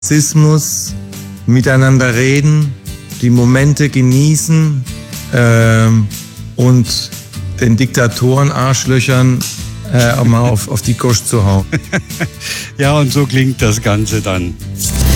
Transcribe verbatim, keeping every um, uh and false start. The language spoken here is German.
Rassismus, miteinander reden, die Momente genießen ähm, und den Diktatoren, Arschlöchern äh, auch mal auf, auf die Gosch zu hauen. Ja, und so klingt das Ganze dann.